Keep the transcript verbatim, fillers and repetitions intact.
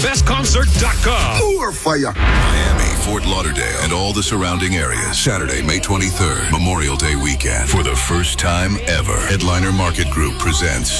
best concert dot com. More fire. Miami, Fort Lauderdale, and all the surrounding areas. Saturday, May twenty-third, Memorial Day weekend. For the first time ever, Headliner Market Group presents